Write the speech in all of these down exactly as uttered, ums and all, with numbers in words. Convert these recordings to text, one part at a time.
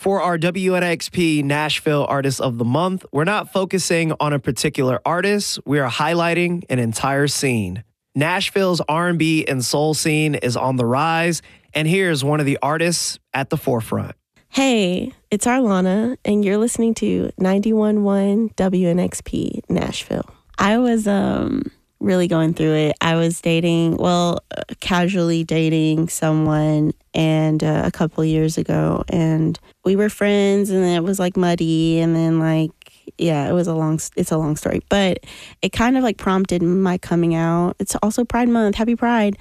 For our W N X P Nashville Artist of the Month, we're not focusing on a particular artist. We are highlighting an entire scene. Nashville's R and B and soul scene is on the rise, and here's one of the artists at the forefront. Hey, it's Arlana, and you're listening to ninety-one point one W N X P Nashville. I was um really going through it. I was dating, well, uh, casually dating someone and uh, a couple of years ago, and we were friends, and it was like muddy, and then like yeah, it was a long, it's a long story, but it kind of like prompted my coming out. It's also Pride Month. Happy Pride.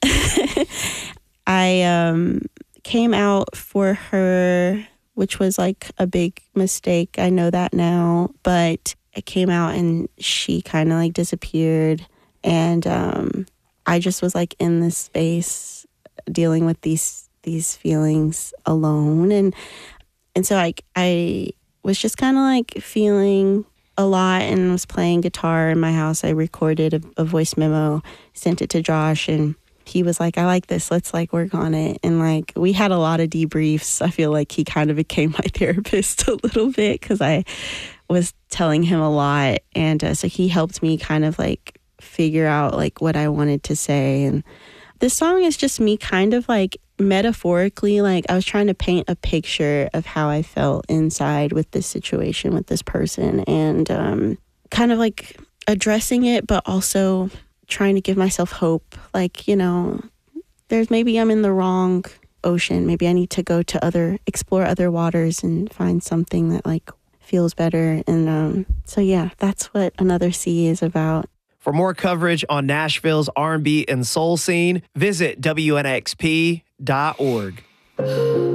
I um came out for her, which was like a big mistake. I know that now, but I came out and she kind of like disappeared. And um, I just was like in this space dealing with these these feelings alone. And and so I, I was just kind of like feeling a lot and was playing guitar in my house. I recorded a, a voice memo, sent it to Josh, and he was like, I like this. Let's like work on it. And like we had a lot of debriefs. I feel like he kind of became my therapist a little bit because I was telling him a lot. And uh, so he helped me kind of like figure out like what I wanted to say. And this song is just me kind of like metaphorically, like I was trying to paint a picture of how I felt inside with this situation with this person, and um, kind of like addressing it, but also trying to give myself hope. Like, you know, there's maybe I'm in the wrong ocean. Maybe I need to go to other, explore other waters and find something that like feels better. And um, so, yeah, that's what Another Sea is about. For more coverage on Nashville's R and B and soul scene, visit W N X P dot org.